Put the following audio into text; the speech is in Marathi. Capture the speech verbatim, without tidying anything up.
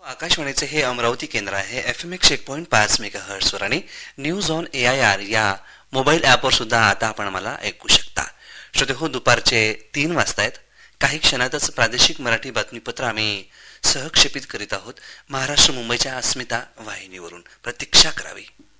आकाशवाणीचे हे अमरावती केंद्र आहे. एफ एम एकशे एक पॉईंट पाच मेगा हर्ट्सवर आणि news on A I R या मोबाईल ॲपवर सुद्धा आता आपण मला ऐकू शकता. श्रोते हो, दुपारचे तीन वाजता आहेत. काही क्षणातच प्रादेशिक मराठी बातमीपत्र आम्ही सहक्षेपित करीत आहोत. महाराष्ट्र मुंबईच्या अस्मिता वाहिनीवरून प्रतीक्षा करावी.